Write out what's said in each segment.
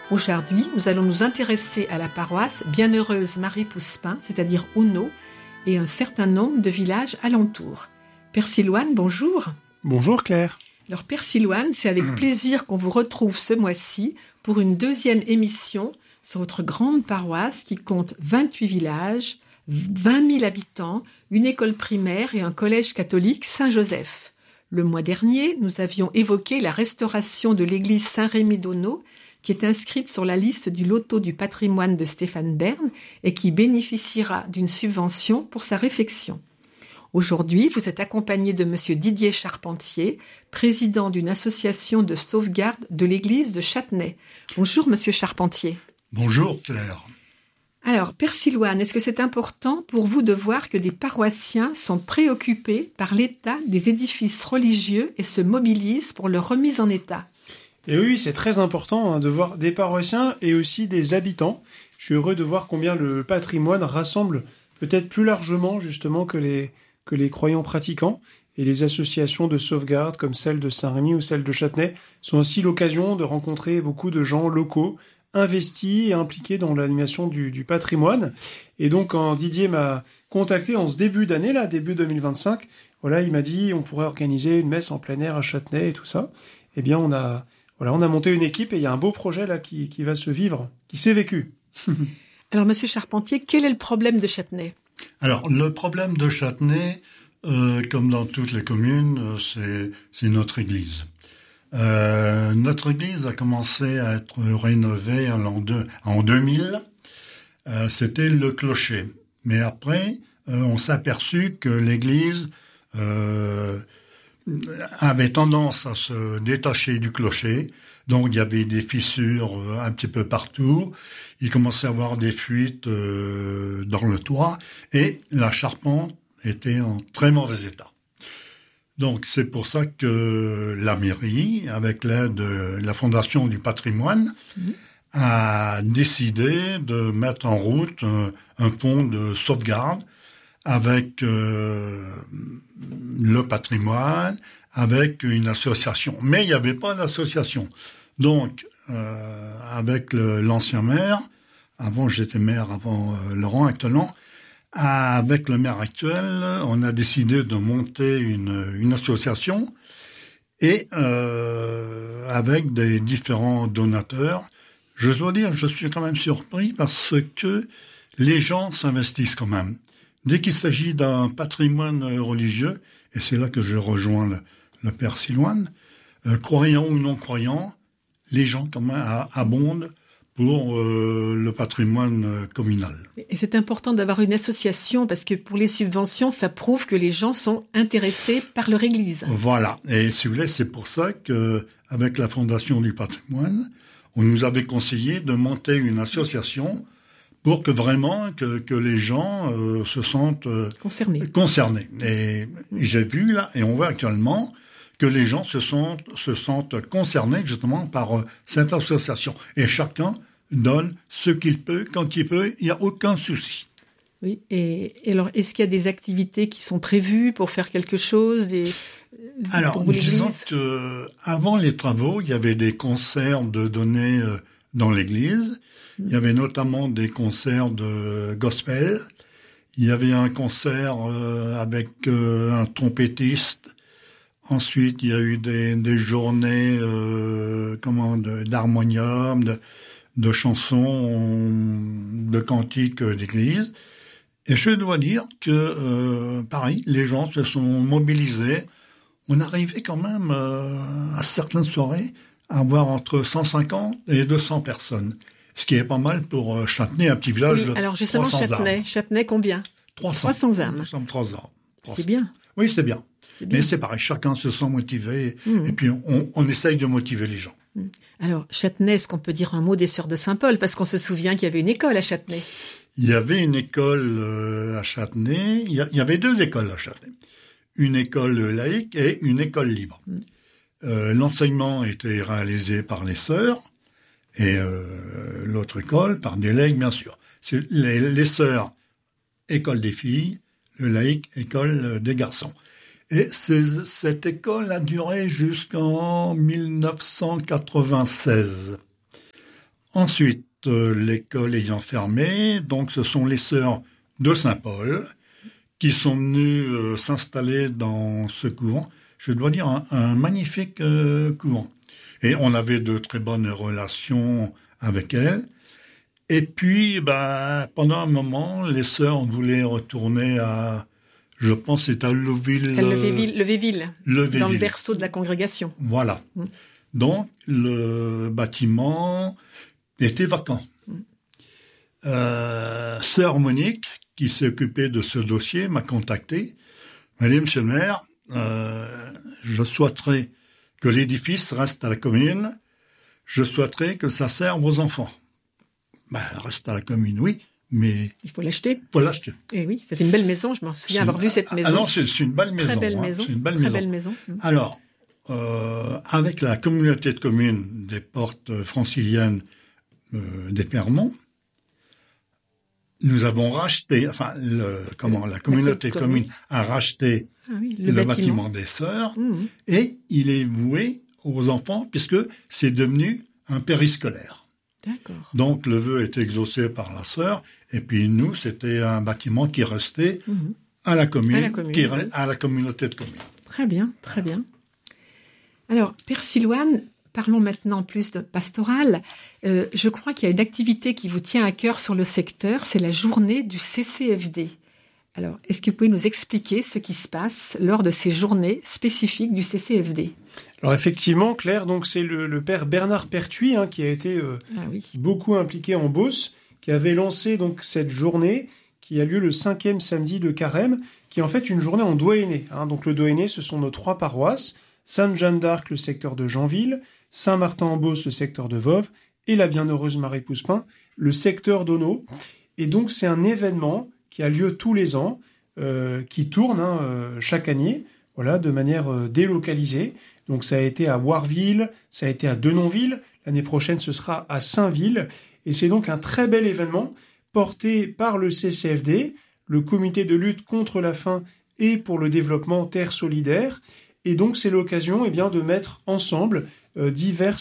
Aujourd'hui, nous allons nous intéresser à la paroisse Bienheureuse Marie Pouspin, c'est-à-dire Auneau, et un certain nombre de villages alentours. Père Silouane, bonjour. Bonjour Claire. Alors Père Silouane, c'est avec plaisir qu'on vous retrouve ce mois-ci pour une deuxième émission sur votre grande paroisse qui compte 28 villages, 20 000 habitants, une école primaire et un collège catholique Saint-Joseph. Le mois dernier, nous avions évoqué la restauration de l'église Saint-Rémy d'Auneau, qui est inscrite sur la liste du loto du patrimoine de Stéphane Bern et qui bénéficiera d'une subvention pour sa réfection. Aujourd'hui, vous êtes accompagné de monsieur Didier Charpentier, président d'une association de sauvegarde de l'église de Châtenay. Bonjour monsieur Charpentier. Bonjour Claire. Alors, Père Silouane, est-ce que c'est important pour vous de voir que des paroissiens sont préoccupés par l'état des édifices religieux et se mobilisent pour leur remise en état ? Et oui, c'est très important de voir des paroissiens et aussi des habitants. Je suis heureux de voir combien le patrimoine rassemble peut-être plus largement justement que les croyants pratiquants. Et les associations de sauvegarde comme celle de Saint-Rémy ou celle de Châtenay sont aussi l'occasion de rencontrer beaucoup de gens locaux investis et impliqués dans l'animation du patrimoine. Et donc quand Didier m'a contacté en ce début d'année, là, début 2025, voilà, il m'a dit on pourrait organiser une messe en plein air à Châtenay et tout ça. Eh bien on a monté une équipe et il y a un beau projet là qui va se vivre, qui s'est vécu. Alors, monsieur Charpentier, quel est le problème de Châtenay ? Alors, le problème de Châtenay, comme dans toutes les communes, c'est notre église. Notre église a commencé à être rénovée en 2000. C'était le clocher. Mais après, on s'est aperçu que l'église avait tendance à se détacher du clocher. Donc, il y avait des fissures un petit peu partout. Il commençait à avoir des fuites dans le toit. Et la charpente était en très mauvais état. Donc, c'est pour ça que la mairie, avec l'aide de la Fondation du patrimoine, a décidé de mettre en route un pont de sauvegarde avec le patrimoine, avec une association. Mais il n'y avait pas d'association. Donc, avec l'ancien maire, j'étais maire avant Laurent actuellement, avec le maire actuel, on a décidé de monter une association et avec des différents donateurs. Je dois dire, je suis quand même surpris parce que les gens s'investissent quand même. Dès qu'il s'agit d'un patrimoine religieux, et c'est là que je rejoins le Père Silouane, croyants ou non croyants, les gens quand même abondent pour le patrimoine communal. Et c'est important d'avoir une association parce que pour les subventions, ça prouve que les gens sont intéressés par leur église. Voilà. Et si vous voulez, c'est pour ça que, avec la Fondation du patrimoine, on nous avait conseillé de monter une association pour que vraiment que les gens se sentent concernés. Et j'ai vu là, et on voit actuellement que les gens se sentent concernés justement par cette association. Et chacun donne ce qu'il peut, quand il peut, il n'y a aucun souci. Oui, et alors, est-ce qu'il y a des activités qui sont prévues pour faire quelque chose Alors, disons qu'avant les travaux, il y avait des concerts de donner dans l'église. Il y avait notamment des concerts de gospel. Il y avait un concert avec un trompettiste. Ensuite, il y a eu des journées d'harmonium, de chansons, de cantiques d'église. Et je dois dire que, pareil, les gens se sont mobilisés. On arrivait quand même, à certaines soirées, à avoir entre 150 et 200 personnes. Ce qui est pas mal pour Châtenay, un petit village de 300 âmes. Alors justement, Châtenay, combien ? 300 âmes. Nous sommes 3 âmes. C'est bien. Oui, c'est bien. Mais c'est pareil, chacun se sent motivé. Et puis, on essaye de motiver les gens. Alors, Châtenay, est-ce qu'on peut dire un mot des Sœurs de Saint-Paul ? Parce qu'on se souvient qu'il y avait une école à Châtenay. Il y avait une école à Châtenay. Il y avait 2 écoles à Châtenay. Une école laïque et une école libre. L'enseignement était réalisé par les sœurs et l'autre école par des laïcs, bien sûr. C'est les sœurs, école des filles, le laïc, école des garçons. Et cette école a duré jusqu'en 1996. Ensuite, l'école ayant fermé, donc ce sont les sœurs de Saint-Paul qui sont venues s'installer dans ce couvent. Je dois dire un magnifique couvent. Et on avait de très bonnes relations avec elles. Et puis, pendant un moment, les sœurs voulaient retourner à, je pense, c'est à Leuville. Levéville, Levéville. Dans le berceau de la congrégation. Voilà. Donc, le bâtiment était vacant. Sœur Monique, qui s'est occupée de ce dossier, m'a contacté. Elle m'a dit, monsieur le maire, je souhaiterais que l'édifice reste à la commune. Je souhaiterais que ça serve aux enfants. Reste à la commune, oui, mais... Il faut l'acheter. Il faut l'acheter. Et oui, c'est une belle maison, je m'en souviens avoir vu cette maison. Ah non, c'est une belle maison. Très belle maison. C'est une belle Très maison. belle maison. Alors, avec la communauté de communes des portes franciliennes d'Épernon, nous avons racheté, la communauté de communes a racheté le bâtiment des sœurs et il est voué aux enfants puisque c'est devenu un périscolaire. D'accord. Donc, le vœu est exaucé par la sœur. Et puis, nous, c'était un bâtiment qui restait à la commune, à la communauté de communes. Très bien, très bien. Alors, Père Silouane, parlons maintenant plus de pastoral. Je crois qu'il y a une activité qui vous tient à cœur sur le secteur, c'est la journée du CCFD. Alors, est-ce que vous pouvez nous expliquer ce qui se passe lors de ces journées spécifiques du CCFD ? Alors effectivement, Claire, donc c'est le père Bernard Pertuis qui a été beaucoup impliqué en Beauce, qui avait lancé donc cette journée qui a lieu le 5e samedi de Carême, qui est en fait une journée en doyenné. Donc le doyenné, ce sont nos 3 paroisses, Sainte-Jeanne d'Arc, le secteur de Janville, Saint-Martin-en-Beauce, le secteur de Voves, et la Bienheureuse Marie-Pouspin, le secteur d'Auneau. Et donc c'est un événement qui a lieu tous les ans, qui tourne chaque année, de manière délocalisée. Donc ça a été à Warville, ça a été à Denonville, l'année prochaine ce sera à Saint-Ville, et c'est donc un très bel événement porté par le CCFD, le comité de lutte contre la faim et pour le développement Terre solidaire, et donc c'est l'occasion de mettre ensemble divers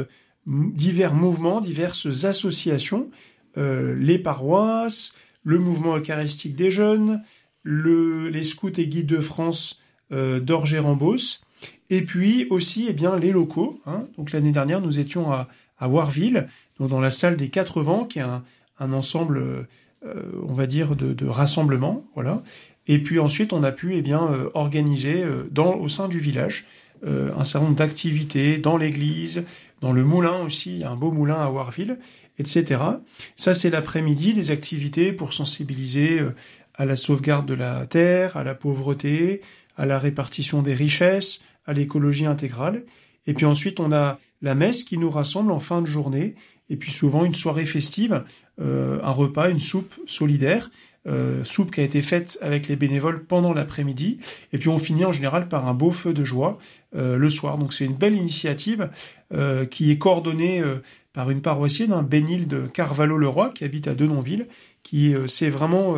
mouvements, diverses associations, les paroisses, le mouvement eucharistique des jeunes, les scouts et guides de France d'Orgères-en-Beauce, et puis aussi les locaux. Donc l'année dernière, nous étions à Warville, donc dans la salle des 4 vents, qui est un ensemble, on va dire, de rassemblement. Voilà. Et puis ensuite, on a pu organiser au sein du village un certain nombre d'activités dans l'église, dans le moulin aussi, il y a un beau moulin à Warville, etc. Ça, c'est l'après-midi, des activités pour sensibiliser à la sauvegarde de la terre, à la pauvreté, à la répartition des richesses, à l'écologie intégrale. Et puis ensuite, on a la messe qui nous rassemble en fin de journée, et puis souvent une soirée festive, un repas, une soupe solidaire, soupe qui a été faite avec les bénévoles pendant l'après-midi, et puis on finit en général par un beau feu de joie le soir. Donc c'est une belle initiative qui est coordonnée par une paroissienne, Bénilde Carvalho-Leroy, qui habite à Denonville, qui s'est vraiment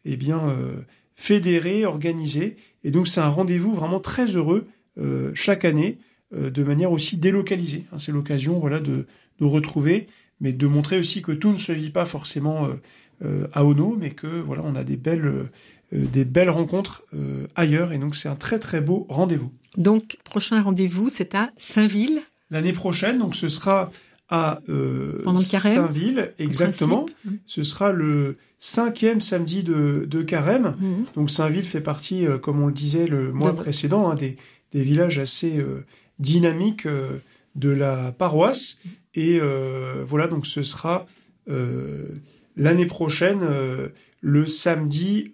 fédérée, organisée, et donc c'est un rendez-vous vraiment très heureux chaque année, de manière aussi délocalisée. C'est l'occasion de nous retrouver, mais de montrer aussi que tout ne se vit pas forcément à Auneau, mais que on a des belles rencontres ailleurs, et donc c'est un très très beau rendez-vous. Donc prochain rendez-vous, c'est à Saint-Ville. L'année prochaine, donc ce sera à pendant le Carême, Saint-Ville, exactement. Ce sera le 5e samedi de Carême. Donc Saint-Ville fait partie, comme on le disait le mois précédent, des villages assez dynamiques de la paroisse. Et donc ce sera l'année prochaine, le samedi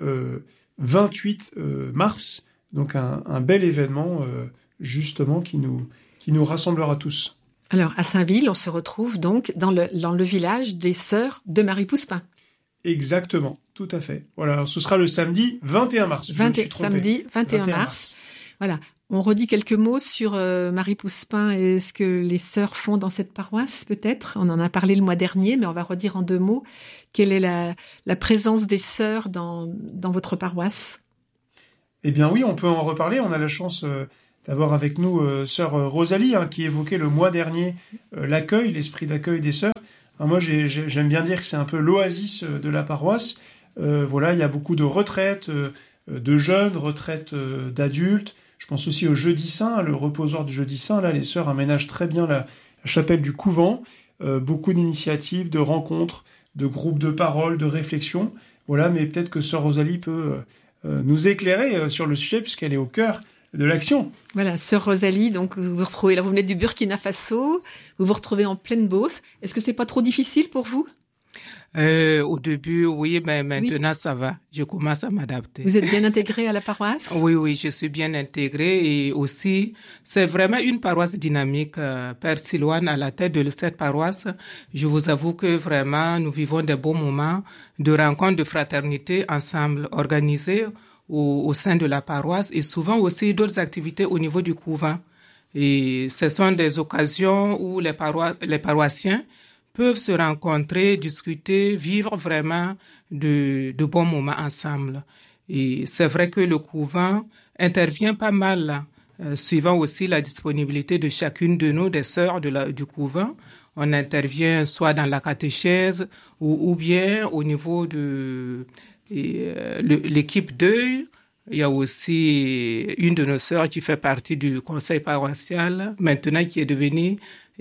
28 mars. Donc un bel événement, justement, qui nous rassemblera tous. Alors, à Saint-Ville, on se retrouve donc dans le village des Sœurs de Marie-Pouspin. Exactement, tout à fait. Voilà, alors ce sera le samedi 21 mars. Je me suis trompé. Samedi 21 mars. Voilà. On redit quelques mots sur Marie-Pouspin et ce que les sœurs font dans cette paroisse, peut-être. On en a parlé le mois dernier, mais on va redire en 2 mots. Quelle est la présence des sœurs dans votre paroisse ? Eh bien oui, on peut en reparler. On a la chance d'avoir avec nous sœur Rosalie, qui évoquait le mois dernier l'esprit d'accueil des sœurs. Alors moi, j'aime bien dire que c'est un peu l'oasis de la paroisse. Voilà, il y a beaucoup de retraites de jeunes, retraites d'adultes. Je pense aussi au Jeudi Saint, le reposoir du Jeudi Saint. Là, les sœurs aménagent très bien la chapelle du couvent. Beaucoup d'initiatives, de rencontres, de groupes de parole, de réflexion. Voilà, mais peut-être que sœur Rosalie peut nous éclairer sur le sujet puisqu'elle est au cœur de l'action. Voilà, sœur Rosalie, donc vous vous retrouvez là, vous venez du Burkina Faso, vous vous retrouvez en pleine Beauce. Est-ce que c'est pas trop difficile pour vous? Au début, oui, mais maintenant ça va. Je commence à m'adapter. Vous êtes bien intégré à la paroisse? Oui, je suis bien intégré et aussi, c'est vraiment une paroisse dynamique. Père Silouane, à la tête de cette paroisse, je vous avoue que vraiment, nous vivons des beaux moments de rencontres, de fraternité ensemble, organisés au sein de la paroisse et souvent aussi d'autres activités au niveau du couvent. Et ce sont des occasions où les paroissiens peuvent se rencontrer, discuter, vivre vraiment de bons moments ensemble. Et c'est vrai que le couvent intervient pas mal, suivant aussi la disponibilité de chacune de nous, des sœurs du couvent. On intervient soit dans la catéchèse ou bien au niveau de l'équipe deuil. Il y a aussi une de nos sœurs qui fait partie du conseil paroissial, maintenant qui est devenue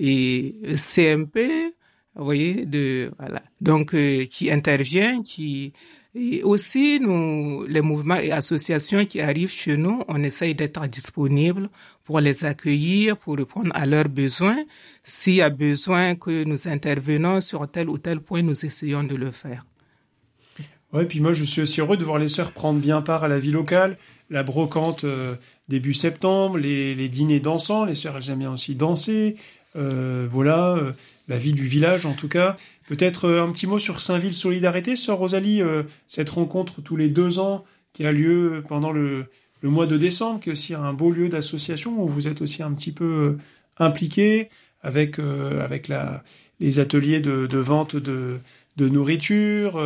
CMP. Vous voyez, voilà. Donc, qui intervient, et aussi les mouvements et associations qui arrivent chez nous, on essaye d'être disponible pour les accueillir, pour répondre à leurs besoins. S'il y a besoin que nous intervenons sur tel ou tel point, nous essayons de le faire. Ouais, puis moi, je suis aussi heureux de voir les sœurs prendre bien part à la vie locale, la brocante début septembre, les dîners dansants, les sœurs, elles aiment bien aussi danser. Voilà, la vie du village en tout cas. Peut-être un petit mot sur Saint-Ville Solidarité, sœur Rosalie, cette rencontre tous les 2 ans qui a lieu pendant le mois de décembre, qui est aussi un beau lieu d'association où vous êtes aussi un petit peu impliqué avec les ateliers de vente de nourriture,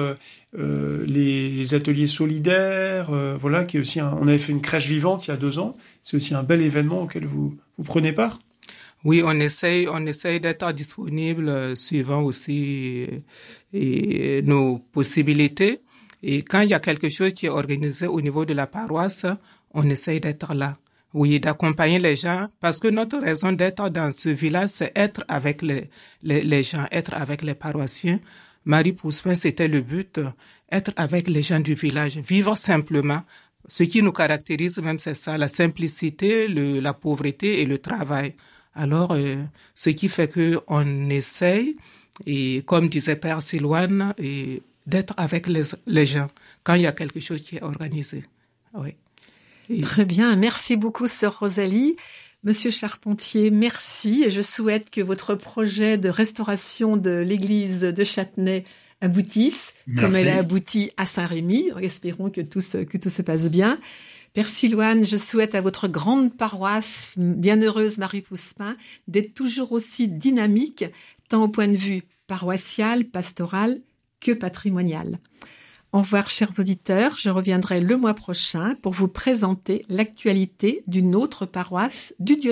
les ateliers solidaires, voilà, qui est aussi on avait fait une crèche vivante il y a 2 ans. C'est aussi un bel événement auquel vous prenez part. Oui, on essaye d'être disponible suivant aussi nos possibilités. Et quand il y a quelque chose qui est organisé au niveau de la paroisse, on essaye d'être là. Oui, d'accompagner les gens, parce que notre raison d'être dans ce village, c'est être avec les gens, être avec les paroissiens. Marie Poussin, c'était le but, être avec les gens du village, vivre simplement. Ce qui nous caractérise même, c'est ça, la simplicité, la pauvreté et le travail. Alors, ce qui fait que on essaye, et comme disait Père Silouane, d'être avec les gens quand il y a quelque chose qui est organisé. Oui. Très bien, merci beaucoup, sœur Rosalie. Monsieur Charpentier, merci. Et je souhaite que votre projet de restauration de l'église de Châtenay aboutisse, comme elle a abouti à Saint-Rémy. Espérons que tout se passe bien. Père Silouane, je souhaite à votre grande paroisse, bienheureuse Marie Poussin, d'être toujours aussi dynamique, tant au point de vue paroissial, pastoral que patrimonial. Au revoir, chers auditeurs. Je reviendrai le mois prochain pour vous présenter l'actualité d'une autre paroisse du diocèse.